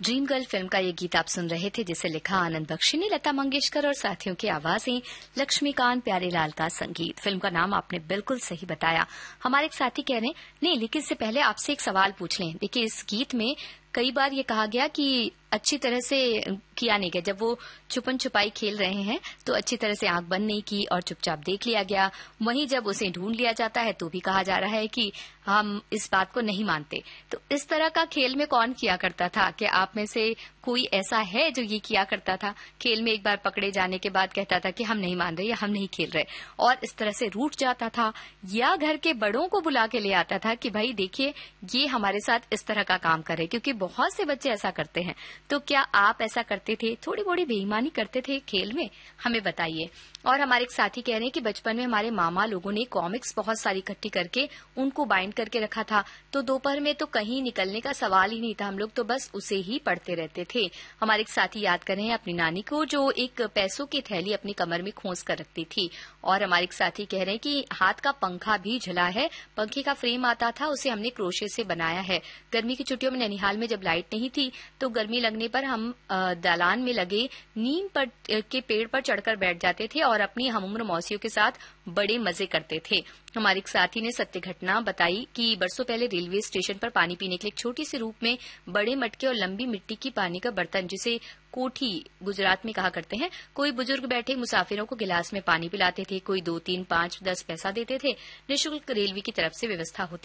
Dream girl film का ये गीत आप सुन रहे थे, जिसे लिखा आनंद बख्शी ने, लता मंगेशकर और साथियों की आवाजें, लक्ष्मीकांत प्यारेलाल का संगीत। फिल्म का नाम आपने बिल्कुल सही बताया। हमारे एक साथी कह रहे हैं नहीं, लेकिन इससे पहले आपसे एक सवाल पूछ लें। देखिए, इस गीत में कई बार ये कहा गया कि अच्छी तरह से किया नहीं गया। जब वो छुपन छुपाई खेल रहे हैं तो अच्छी तरह से आंख बंद नहीं की और चुपचाप देख लिया गया। वहीं जब उसे ढूंढ लिया जाता है तो भी कहा जा रहा है कि हम इस बात को नहीं मानते। तो इस तरह का खेल में कौन किया करता था? कि आप में से कोई ऐसा है जो ये किया करता था? खेल में एक बार पकड़े जाने के बाद कहता था कि हम नहीं मान रहे या हम नहीं खेल रहे, और इस तरह से रूठ जाता था, या घर के बड़ों को बुला के ले आता था कि भाई देखिए ये हमारे साथ इस तरह का काम करे, क्योंकि बहुत से बच्चे ऐसा करते हैं। तो क्या आप ऐसा करते थे? थोड़ी बड़ी बेईमानी करते थे खेल में? हमें बताइए। और हमारे एक साथी कह रहे हैं कि बचपन में हमारे मामा लोगों ने कॉमिक्स बहुत सारी इकट्ठी करके उनको बाइंड करके रखा था, तो दोपहर में तो कहीं निकलने का सवाल ही नहीं था, हम लोग तो बस उसे ही पढ़ते रहते थे। हमारे एक साथी याद कर रहे हैं अपनी नानी को, जो एक पैसों की थैली अपनी कमर में खोस कर रखती थी। और हमारे एक साथी कह रहे हैं कि हाथ का पंखा भी झला है, पंखे का फ्रेम आता था, उसे हमने क्रोशे से बनाया है। गर्मी की छुट्टियों में ननिहाल में जब लाइट नहीं थी तो गर्मी लगने पर हम दालान में लगे नीम के पेड़ पर चढ़कर बैठ जाते थे और अपनी हमउम्र मौसियों के साथ बड़े मजे करते थे। हमारे एक साथी ने सत्य घटना बताई कि बरसों पहले रेलवे स्टेशन पर पानी पीने के लिए एक छोटी सी रूप में बड़े मटके और लंबी मिट्टी की पानी का बर्तन, जिसे कोठी गुजरात में कहा करते हैं, कोई बुजुर्ग बैठे मुसाफिरों को गिलास में पानी पिलाते थे। कोई 2, 3, 5, 10 पैसा देते थे। निःशुल्क रेलवे की तरफ से व्यवस्था होती